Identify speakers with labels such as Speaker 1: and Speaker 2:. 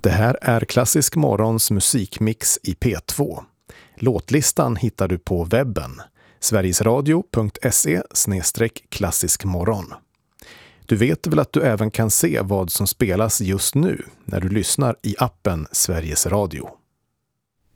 Speaker 1: Det här är Klassisk Morgons musikmix i P2. Låtlistan hittar du på webben, sverigesradio.se/klassiskmorgon. Du vet väl att du även kan se vad som spelas just nu när du lyssnar i appen Sveriges Radio.